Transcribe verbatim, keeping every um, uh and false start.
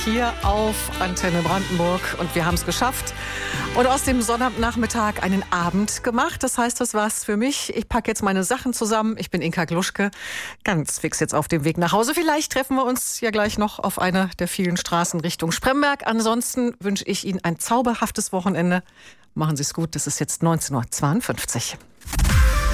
Hier auf Antenne Brandenburg und wir haben es geschafft und aus dem Sonnabendnachmittag einen Abend gemacht. Das heißt, das war's für mich. Ich packe jetzt meine Sachen zusammen. Ich bin Inka Gluschke, ganz fix jetzt auf dem Weg nach Hause. Vielleicht treffen wir uns ja gleich noch auf einer der vielen Straßen Richtung Spremberg. Ansonsten wünsche ich Ihnen ein zauberhaftes Wochenende. Machen Sie es gut. Das ist jetzt neunzehn Uhr zweiundfünfzig.